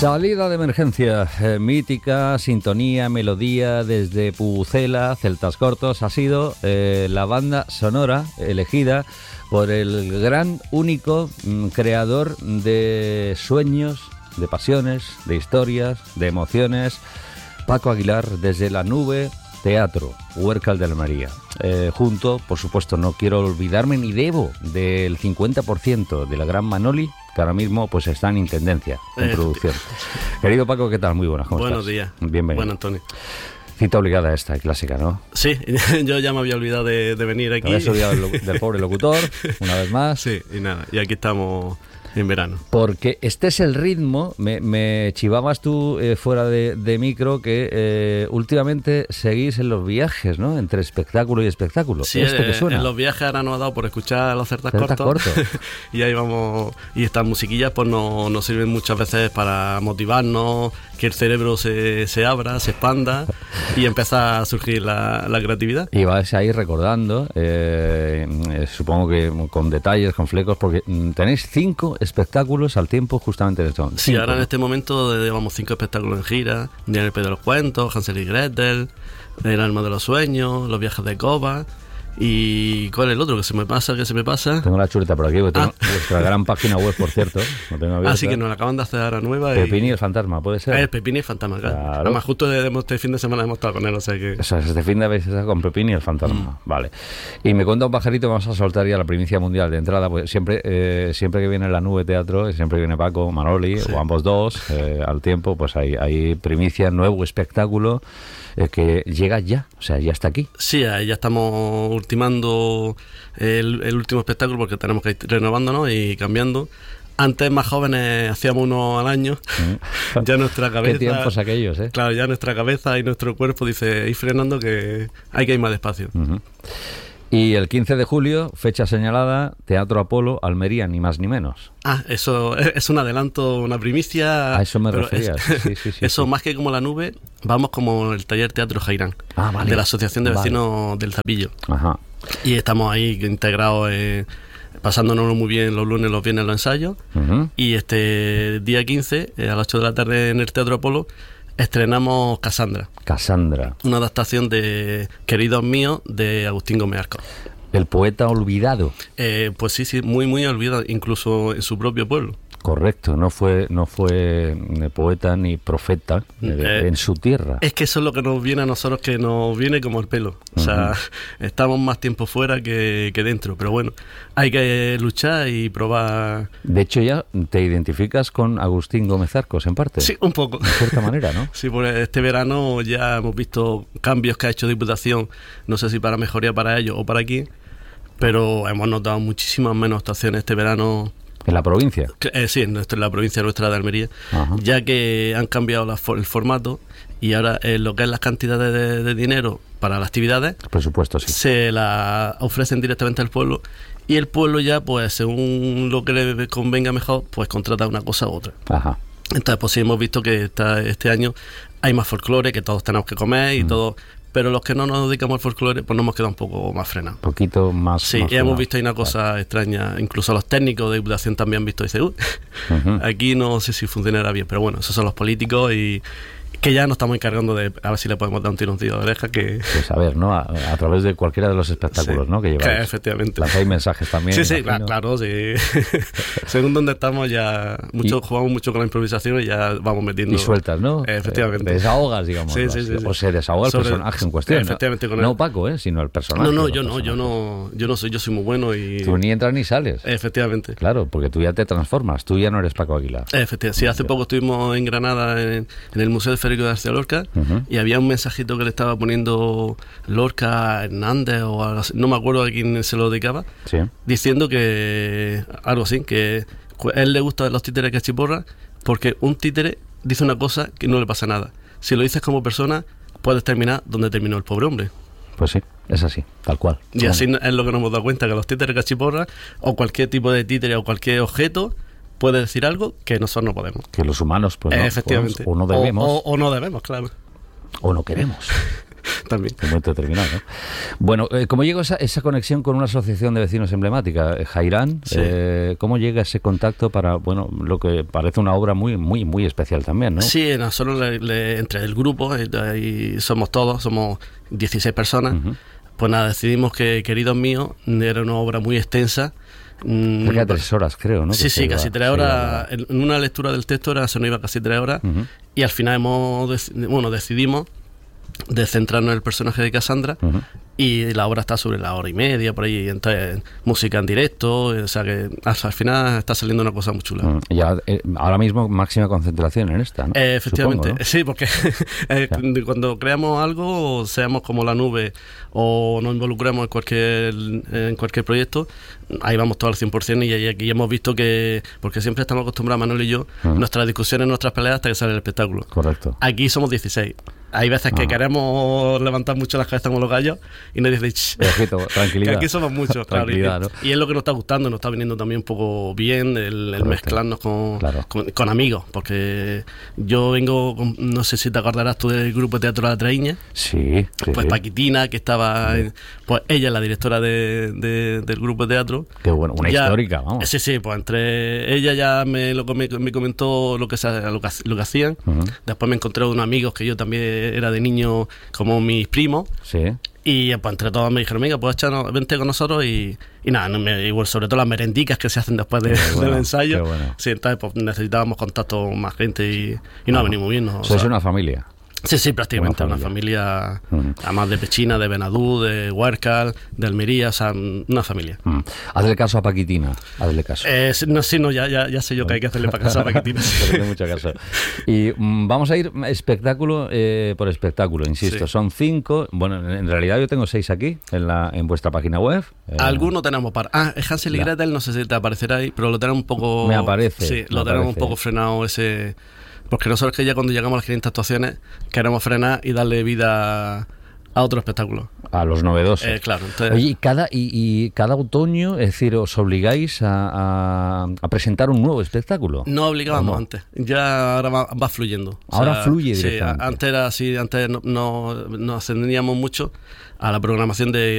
Salida de emergencia, mítica sintonía, melodía desde Pucela, Celtas Cortos, ha sido la banda sonora elegida por el gran, único creador de sueños, de pasiones, de historias, de emociones, Paco Aguilar, desde La Nube Teatro, Huércal de Almería. Junto, por supuesto, no quiero olvidarme ni debo del 50% de la gran Manoli, que ahora mismo pues está en intendencia, en producción. Querido Paco, ¿qué tal? Muy buenas, ¿cómo Buenos estás? días. Bienvenido. Bueno, Antonio. Cita obligada esta, clásica, ¿no? Sí, yo ya me había olvidado de venir aquí. Te habías olvidado del pobre locutor, una vez más. Sí, y nada, y aquí estamos en verano. Porque este es el ritmo, me chivabas tú fuera de micro que últimamente seguís en los viajes, ¿no? Entre espectáculo y espectáculo. Sí, ¿Esto que suena? En los viajes ahora nos ha dado por escuchar los Celtas Cortos. Y ahí vamos, y estas musiquillas pues nos sirven muchas veces para motivarnos, que el cerebro se abra, se expanda y empieza a surgir la creatividad. Y vas ahí recordando, supongo que con detalles, con flecos, porque tenéis 5 espectáculos al tiempo justamente de esto. Sí, ahora en este momento llevamos 5 espectáculos en gira: Día en el Pie de los Cuentos, Hansel y Gretel, El Alma de los Sueños, Los Viajes de Coba. ¿Y cuál es el otro? ¿Que se me pasa? Tengo la chuleta por aquí, porque tengo vuestra gran página web, por cierto. Lo tengo abierta. Así que nos la acaban de hacer ahora nueva. Pepini y el Fantasma, ¿puede ser? El Pepini y el Fantasma, claro. Además, justo este fin de semana hemos estado con él, o sea que... O sea, este fin de habéis estado con Pepini y el Fantasma, vale. Y me cuenta un pajarito, vamos a soltar ya la primicia mundial de entrada, pues siempre que viene La Nube Teatro, siempre que viene Paco, Manoli, sí, o ambos dos, al tiempo, pues hay primicia, nuevo espectáculo, que llega ya, o sea, ya está aquí. Sí, ya estamos ultimando el último espectáculo porque tenemos que ir renovándonos y cambiando. Antes, más jóvenes, hacíamos uno al año. Ya nuestra cabeza... Qué tiempos aquellos, ¿eh? Claro, ya nuestra cabeza y nuestro cuerpo dice, ir frenando, que hay que ir más despacio. Uh-huh. Y el 15 de julio, fecha señalada, Teatro Apolo, Almería, ni más ni menos. Eso es un adelanto, una primicia. A eso me referías. Sí, eso, sí. Más que como La Nube, vamos como el taller Teatro Jairán, vale, de la Asociación de Vecinos del Zapillo. Ajá. Y estamos ahí integrados, pasándonos muy bien los lunes, los viernes los ensayos. Uh-huh. Y este día 15, a las 8 de la tarde en el Teatro Apolo, estrenamos Cassandra, una adaptación de Queridos Míos de Agustín Gómez Arco. El poeta olvidado. Pues sí, muy muy olvidado, incluso en su propio pueblo. Correcto, no fue poeta ni profeta en su tierra. Es que eso es lo que nos viene a nosotros, que nos viene como el pelo. O sea, estamos más tiempo fuera que dentro, pero bueno, hay que luchar y probar. De hecho, ya te identificas con Agustín Gómez Arcos, en parte. Sí, un poco. De cierta manera, ¿no? Sí, pues este verano ya hemos visto cambios que ha hecho Diputación, no sé si para mejoría para ellos o para aquí, pero hemos notado muchísimas menos actuaciones este verano. ¿En la provincia? Sí, en la provincia nuestra de Almería. Ajá. Ya que han cambiado el formato y ahora lo que es las cantidades de dinero para las actividades, presupuesto, sí, se la ofrecen directamente al pueblo, y el pueblo ya, pues según lo que le convenga mejor, pues contrata una cosa u otra. Ajá. Entonces, pues sí, hemos visto que este año hay más folclore, que todos tenemos que comer y todo. Pero los que no nos dedicamos al folclore, pues nos hemos quedado un poco más frenados. Un poquito más. Sí, más y hemos visto ahí una cosa extraña. Incluso los técnicos de Diputación también han visto y dicen, aquí no sé si funcionará bien. Pero bueno, esos son los políticos y que ya nos estamos encargando de a ver si le podemos dar un tironcillo de oreja. Pues a ver, ¿no? A través de cualquiera de los espectáculos, sí, ¿no? Que lleváis. Efectivamente. Lanzáis mensajes también. Sí, claro, sí. Según donde estamos ya jugamos mucho con la improvisación y ya vamos metiendo. Y sueltas, ¿no? Efectivamente. Desahogas, digamos. Sí. O se desahoga el personaje en cuestión. Efectivamente. No Paco, sino el personaje. Yo soy muy bueno y... Tú ni entras ni sales. Efectivamente. Claro, porque tú ya te transformas, tú ya no eres Paco Aguilar. Efectivamente. Sí, hace poco estuvimos en Granada en el Museo de Federico García Lorca, y había un mensajito que le estaba poniendo Lorca a Hernández o algo así, no me acuerdo a quién se lo dedicaba, sí, diciendo que algo así, que a él le gustan los títeres que chiporra porque un títere dice una cosa que no le pasa nada. Si lo dices como persona, puedes terminar donde terminó el pobre hombre. Pues sí, es así, tal cual. Y así es lo que nos hemos dado cuenta, que los títeres cachiporras o cualquier tipo de títere o cualquier objeto puede decir algo que nosotros no podemos. Que los humanos, pues no. Efectivamente. O no debemos. O no debemos, claro. O no queremos. también. Un momento determinado, ¿no? Bueno, ¿cómo llegó esa conexión con una asociación de vecinos emblemática, Jairán? Sí. ¿Cómo llega ese contacto para, bueno, lo que parece una obra muy, muy, muy especial también, ¿no? Sí, nosotros entre el grupo, ahí somos 16 personas, pues nada, decidimos que Queridos Míos era una obra muy extensa. Cerca de 3 horas, creo, ¿no? Sí, casi 3 horas. En una lectura del texto se nos iba casi 3 horas. Y al final decidimos de centrarnos en el personaje de Cassandra, y la obra está sobre la hora y media, por ahí, entonces música en directo, o sea que al final está saliendo una cosa muy chula. Ya, ahora mismo máxima concentración en esta, ¿no? Efectivamente, Supongo, ¿no? Sí, porque cuando creamos algo, seamos como la nube o nos involucramos en cualquier proyecto, ahí vamos todo al 100%, y aquí hemos visto que, porque siempre estamos acostumbrados, Manuel y yo, nuestras discusiones, nuestras peleas hasta que sale el espectáculo. Correcto. Aquí somos 16. Hay veces que queremos levantar mucho las cabezas como los gallos y nos dice, tranquilidad. Que aquí somos muchos. Tranquilidad, claro, ¿no? Y es lo que nos está gustando, nos está viniendo también un poco bien el mezclarnos con amigos, porque yo vengo, no sé si te acordarás tú del grupo de teatro La Traíña. Sí. Pues Paquitina, que estaba, pues ella es la directora del grupo de teatro. Qué bueno, una histórica, vamos. Sí, pues entre ella ya me comentó lo que hacían. Después me encontré unos amigos que yo también era de niño, como mis primos. Sí. Y pues entre todos me dijeron, venga, pues vente con nosotros y nada, igual, sobre todo las merendicas que se hacen después del ensayo. Bueno. Sí, entonces pues necesitábamos contacto con más gente y nos venimos bien. Sois una familia. Sí, prácticamente, una familia además de Pechina, de Benadú, de Huércal, de Almería, o sea, una familia. Hazle caso a Paquitina, hazle caso. Ya sé yo que hay que hacerle caso a Paquitina. Mucho caso. Y vamos a ir espectáculo por espectáculo, insisto, son 5, bueno, en realidad yo tengo 6 aquí, en vuestra página web. Alguno tenemos Hansel y Gretel, no sé si te aparecerá ahí, pero lo tenemos un poco... Me aparece. Sí, lo tenemos un poco frenado ese... Porque nosotros que ya cuando llegamos a las 500 actuaciones queremos frenar y darle vida a otro espectáculo. A los novedosos. Claro. Entonces... Oye, y cada otoño, es decir, ¿os obligáis a presentar un nuevo espectáculo? No obligábamos antes, ya ahora va fluyendo. Ahora fluye directamente. Sí, antes era así, antes nos ascendíamos mucho a la programación de